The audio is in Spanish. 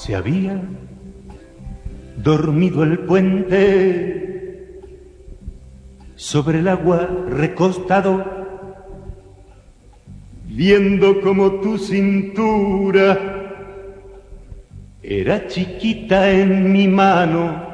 se había dormido el puente, sobre el agua recostado, viendo como tu cintura era chiquita en mi mano.